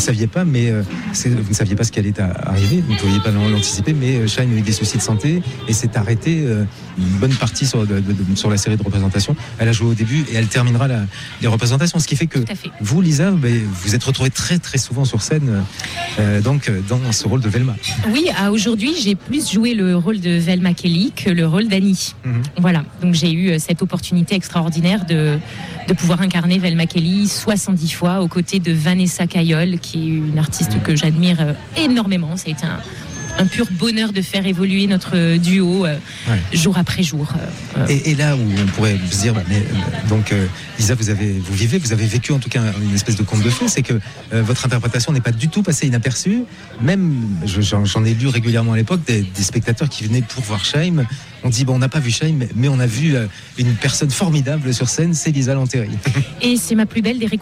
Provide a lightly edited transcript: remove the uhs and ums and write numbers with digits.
saviez pas, mais vous ne saviez pas ce qui allait arriver, vous ne pouviez pas l'anticiper, mais Chaim a eu des soucis de santé et s'est arrêtée une bonne partie sur la série de représentations. Elle a joué au début et elle terminera les représentations, ce qui fait que vous, Lisa, vous êtes retrouvée très très souvent sur scène, donc dans ce rôle de Velma. Oui, aujourd'hui, j'ai plus joué le rôle de Velma Kelly que le rôle d'Annie. Voilà, donc j'ai eu cette opportunité extraordinaire de pouvoir incarner Velma Kelly 70 fois aux côtés de Vanessa Cayol, qui est une artiste que j'admire énormément. Ça a été un pur bonheur de faire évoluer notre duo jour après jour. Et là où on pourrait se dire, donc Lisa, vous avez vécu en tout cas une espèce de conte de fées, c'est que votre interprétation n'est pas du tout passée inaperçue. Même, j'en ai lu régulièrement à l'époque, des spectateurs qui venaient pour voir Chaim. On dit, on n'a pas vu Chaim, mais on a vu une personne formidable sur scène, c'est Lisa Lanteri. Et c'est ma plus belle des